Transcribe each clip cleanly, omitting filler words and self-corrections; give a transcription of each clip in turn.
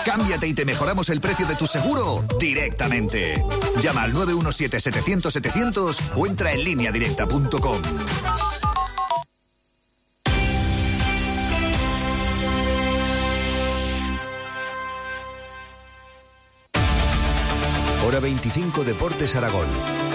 Cámbiate y te mejoramos el precio de tu seguro directamente. Llama al 917-700-700 o entra en lineadirecta.com. Hora 25 Deportes Aragón.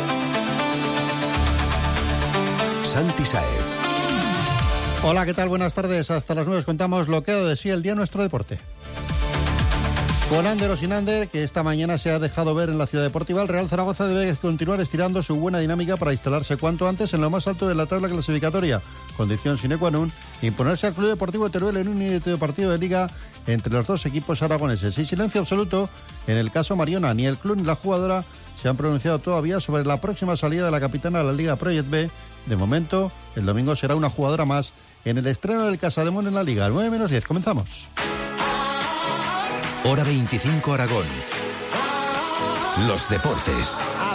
Santi Saez. Hola, ¿qué tal? Buenas tardes. Hasta las 9 contamos lo que ha dado de sí el día en nuestro deporte. Con Ander o sin Ander, que esta mañana se ha dejado ver en la Ciudad Deportiva, el Real Zaragoza debe continuar estirando su buena dinámica para instalarse cuanto antes en lo más alto de la tabla clasificatoria. Condición sine qua non, imponerse al Club Deportivo Teruel en un inédito partido de liga entre los dos equipos aragoneses. Y silencio absoluto en el caso Mariona. Ni el club ni la jugadora se han pronunciado todavía sobre la próxima salida de la capitana a la Liga Project B. De momento, el domingo será una jugadora más en el estreno del Casademón en la Liga. 9-10, comenzamos. Hora 25 Aragón. Los deportes.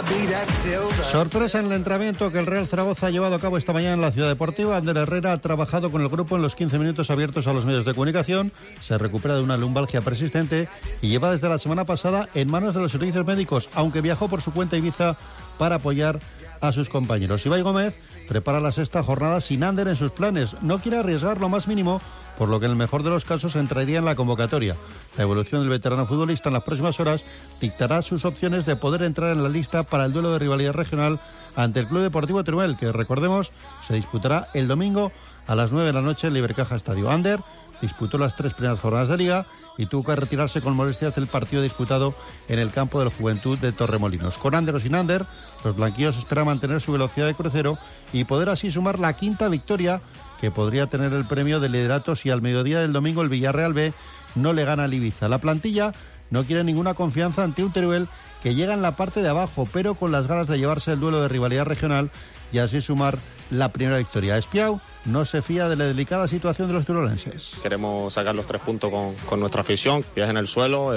Sorpresa en el entrenamiento que el Real Zaragoza ha llevado a cabo esta mañana en la Ciudad Deportiva. Ander Herrera ha trabajado con el grupo en los 15 minutos abiertos a los medios de comunicación. Se recupera de una lumbalgia persistente y lleva desde la semana pasada en manos de los servicios médicos, aunque viajó por su cuenta a Ibiza para apoyar a sus compañeros. Ibai Gómez prepara la sexta jornada sin Ander en sus planes. No quiere arriesgar lo más mínimo, por lo que en el mejor de los casos entraría en la convocatoria. La evolución del veterano futbolista en las próximas horas dictará sus opciones de poder entrar en la lista para el duelo de rivalidad regional ante el Club Deportivo Teruel, que recordemos se disputará el domingo a las 9 de la noche en el Ibercaja Estadio. Ander disputó las 3 primeras jornadas de liga y tuvo que retirarse con molestias del partido disputado en el campo de la Juventud de Torremolinos. Con Ander o sin Ander, los blanquillos esperan mantener su velocidad de crucero y poder así sumar la quinta victoria, que podría tener el premio de liderato si al mediodía del domingo el Villarreal B no le gana al Ibiza. La plantilla no quiere ninguna confianza ante un Teruel que llega en la parte de abajo, pero con las ganas de llevarse el duelo de rivalidad regional y así sumar la primera victoria. Espiau no se fía de la delicada situación de los turolenses. Queremos sacar los 3 puntos con nuestra afición, pies en el suelo,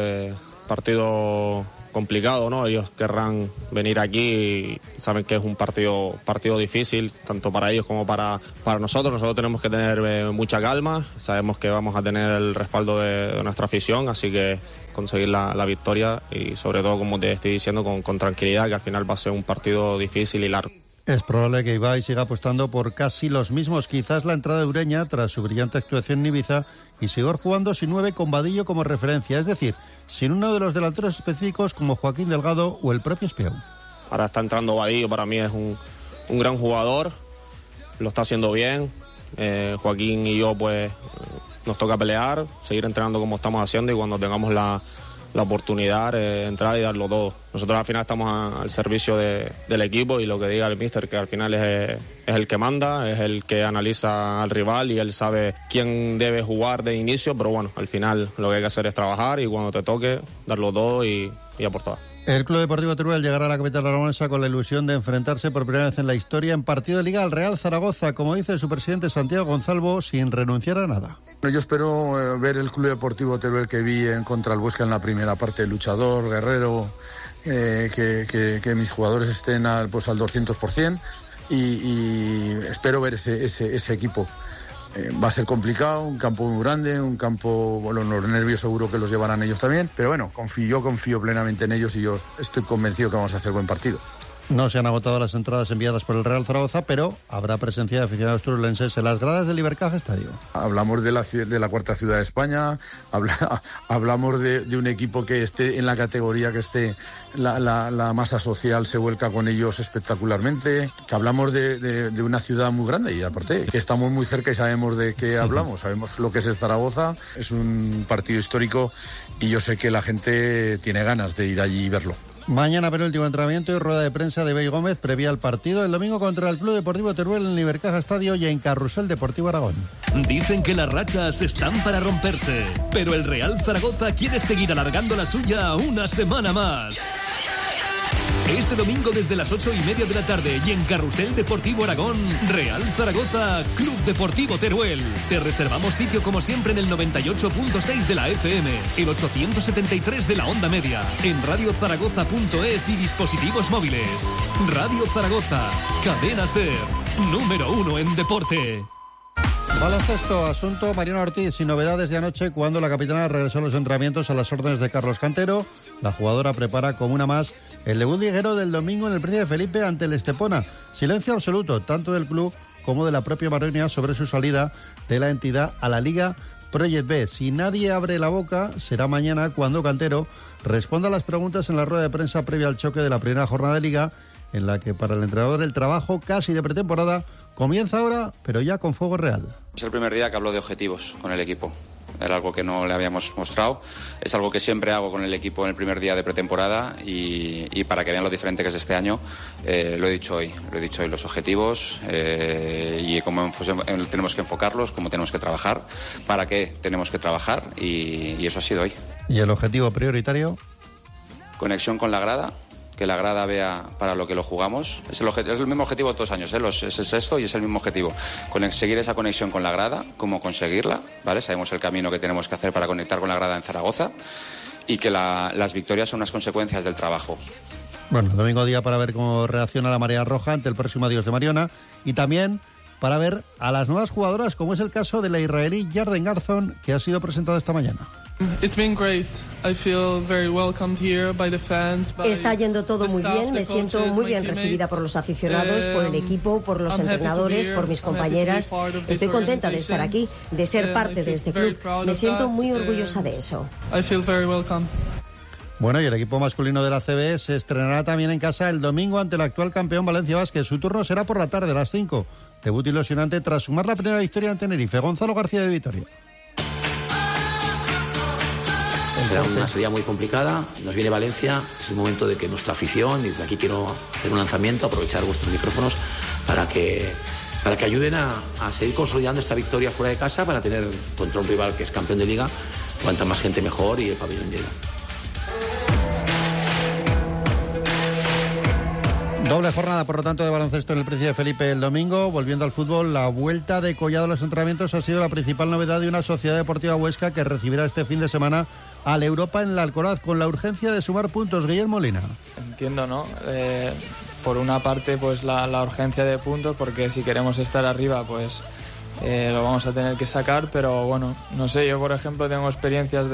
partido complicado, ¿no? Ellos querrán venir aquí y saben que es un partido difícil, tanto para ellos como para nosotros. Nosotros tenemos que tener mucha calma, sabemos que vamos a tener el respaldo de nuestra afición, así que conseguir la victoria y sobre todo, como te estoy diciendo, con tranquilidad, que al final va a ser un partido difícil y largo. Es probable que Ibai siga apostando por casi los mismos, quizás la entrada de Ureña tras su brillante actuación en Ibiza y seguir jugando sin 9 con Vadillo como referencia, es decir, sin uno de los delanteros específicos como Joaquín Delgado o el propio Espiau. Ahora está entrando Vadillo, para mí es un gran jugador, lo está haciendo bien. Joaquín y yo pues nos toca pelear, seguir entrenando como estamos haciendo y cuando tengamos la oportunidad entrar y darlo todo. Nosotros al final estamos al servicio del equipo y lo que diga el míster, que al final es el que manda, es el que analiza al rival y él sabe quién debe jugar de inicio, pero bueno, al final lo que hay que hacer es trabajar y cuando te toque darlo todo y aportar. El Club Deportivo Teruel llegará a la capital aragonesa con la ilusión de enfrentarse por primera vez en la historia en partido de liga al Real Zaragoza, como dice su presidente Santiago Gonzalvo, sin renunciar a nada. Yo espero ver el Club Deportivo Teruel que vi contra el Huesca en la primera parte, luchador, guerrero, que mis jugadores estén al 200% y espero ver ese equipo. Va a ser complicado, un campo muy grande, un campo, bueno, los nervios seguro que los llevarán ellos también, pero bueno, yo confío plenamente en ellos y yo estoy convencido que vamos a hacer buen partido. No se han agotado las entradas enviadas por el Real Zaragoza, pero habrá presencia de aficionados turolenses en las gradas del Ibercaja Estadio. Hablamos de la cuarta ciudad de España, hablamos de un equipo que esté en la categoría que esté, la masa social se vuelca con ellos espectacularmente, que hablamos de una ciudad muy grande y aparte que estamos muy cerca y sabemos de qué hablamos, sabemos lo que es el Zaragoza, es un partido histórico y yo sé que la gente tiene ganas de ir allí y verlo. Mañana penúltimo entrenamiento y rueda de prensa de Ibai Gómez previa al partido el domingo contra el Club Deportivo Teruel en el Ibercaja Estadio y en Carrusel Deportivo Aragón. Dicen que las rachas están para romperse, pero el Real Zaragoza quiere seguir alargando la suya una semana más. Este domingo desde las 8:30 de la tarde y en Carrusel Deportivo Aragón, Real Zaragoza, Club Deportivo Teruel. Te reservamos sitio como siempre en el 98.6 de la FM, el 873 de la onda media, en radiozaragoza.es y dispositivos móviles. Radio Zaragoza, cadena SER, número 1 en deporte. Baloncesto, asunto Mariano Ortiz, sin novedades de anoche cuando la capitana regresó a los entrenamientos a las órdenes de Carlos Cantero. La jugadora prepara como una más el debut liguero del domingo en el Príncipe Felipe ante el Estepona. Silencio absoluto, tanto del club como de la propia Maronia sobre su salida de la entidad a la Liga Project B. Si nadie abre la boca, será mañana cuando Cantero responda a las preguntas en la rueda de prensa previa al choque de la primera jornada de Liga, en la que para el entrenador el trabajo casi de pretemporada comienza ahora, pero ya con fuego real. Es el primer día que hablo de objetivos con el equipo. Era algo que no le habíamos mostrado. Es algo que siempre hago con el equipo en el primer día de pretemporada y para que vean lo diferente que es este año, lo he dicho hoy. Los objetivos y cómo tenemos que enfocarlos, cómo tenemos que trabajar, para qué tenemos que trabajar y eso ha sido hoy. ¿Y el objetivo prioritario? Conexión con la grada. Que la grada vea para lo que lo jugamos. Es el mismo objetivo todos los años, es esto y es el mismo objetivo. Conseguir esa conexión con la grada, cómo conseguirla, ¿vale? Sabemos el camino que tenemos que hacer para conectar con la grada en Zaragoza y que las victorias son unas consecuencias del trabajo. Bueno, domingo día para ver cómo reacciona la Marea Roja ante el próximo adiós de Mariona y también para ver a las nuevas jugadoras, como es el caso de la israelí Yarden Garzon, que ha sido presentada esta mañana. Está yendo todo muy bien, me siento muy bien recibida por los aficionados, por el equipo, por los entrenadores, por mis compañeras. Estoy contenta de estar aquí, de ser parte de este club. Me siento muy orgullosa de eso. Bueno, y el equipo masculino de la CB se estrenará también en casa el domingo ante el actual campeón Valencia Basket. Su turno será por la tarde, a las 5. Debut ilusionante tras sumar la primera victoria en Tenerife. Gonzalo García de Vitoria. Será una salida muy complicada, nos viene Valencia, es el momento de que nuestra afición, y desde aquí quiero hacer un lanzamiento, aprovechar vuestros micrófonos para que ayuden a seguir consolidando esta victoria fuera de casa para tener contra un rival que es campeón de liga, cuanta más gente mejor y el pabellón lleno. Doble jornada, por lo tanto, de baloncesto en el Príncipe Felipe el domingo. Volviendo al fútbol, la vuelta de Collado a los entrenamientos ha sido la principal novedad de una Sociedad Deportiva Huesca que recibirá este fin de semana al Europa en la Alcoraz, con la urgencia de sumar puntos. Guillermo Molina. Entiendo, ¿no? Por una parte, pues la urgencia de puntos, porque si queremos estar arriba, pues lo vamos a tener que sacar, pero bueno, no sé, yo por ejemplo tengo experiencias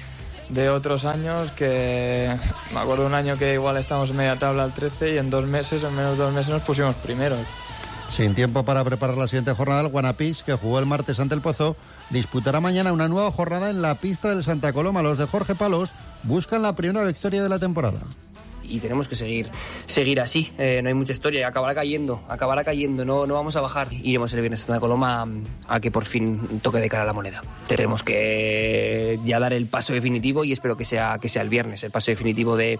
de otros años que me acuerdo un año que igual estamos en media tabla al 13 y en menos de 2 meses nos pusimos primeros. Sin tiempo para preparar la siguiente jornada, el Guanapix, que jugó el martes ante el Pozo, disputará mañana una nueva jornada en la pista del Santa Coloma. Los de Jorge Palos buscan la primera victoria de la temporada. Y tenemos que seguir así, no hay mucha historia y acabará cayendo, no vamos a bajar. Iremos el viernes a Santa Coloma a que por fin toque de cara a la moneda. Tenemos que ya dar el paso definitivo y espero que sea el viernes, el paso definitivo de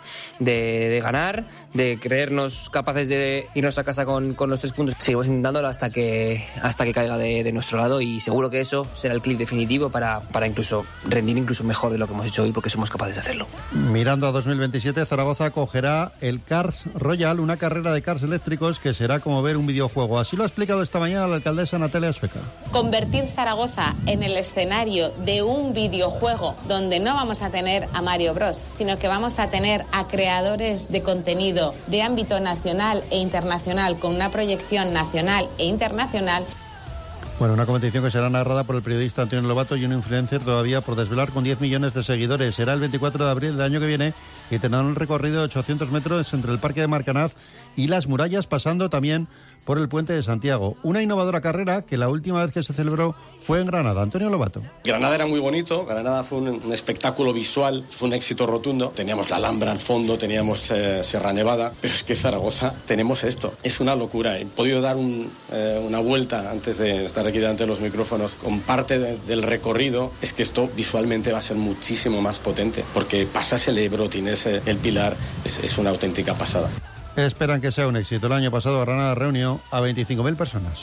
ganar, de creernos capaces de irnos a casa con los 3 puntos. Seguimos intentándolo hasta que caiga de nuestro lado y seguro que eso será el clip definitivo para incluso rendir incluso mejor de lo que hemos hecho hoy porque somos capaces de hacerlo. Mirando a 2027, Zaragoza cogerá el Cars Royal, una carrera de cars eléctricos que será como ver un videojuego. Así lo ha explicado esta mañana la alcaldesa Natalia Sueca. Convertir Zaragoza en el escenario de un videojuego donde no vamos a tener a Mario Bros, sino que vamos a tener a creadores de contenido de ámbito nacional e internacional con una proyección nacional e internacional. Bueno, una competición que será narrada por el periodista Antonio Lobato y un influencer todavía por desvelar con 10 millones de seguidores. Será el 24 de abril del año que viene y tendrá un recorrido de 800 metros entre el Parque de Marcanaz y las murallas, pasando también por el Puente de Santiago. Una innovadora carrera que la última vez que se celebró fue en Granada. Antonio Lobato. Granada era muy bonito, Granada fue un espectáculo visual, fue un éxito rotundo. Teníamos la Alhambra al fondo, teníamos Sierra Nevada, pero es que Zaragoza tenemos esto. Es una locura. He podido dar una vuelta antes de estar aquí delante de los micrófonos con parte del recorrido. Es que esto visualmente va a ser muchísimo más potente, porque pasas el Ebro, tienes el Pilar, es una auténtica pasada. Esperan que sea un éxito. El año pasado Granada reunió a 25.000 personas.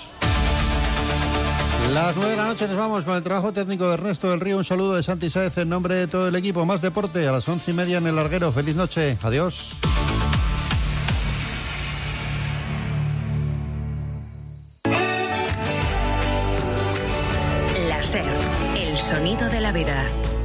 Las 9 de la noche nos vamos con el trabajo técnico de Ernesto del Río. Un saludo de Santi Sáez en nombre de todo el equipo. Más deporte a las 11:30 en el Larguero. Feliz noche. Adiós. La SER, el sonido de la vida.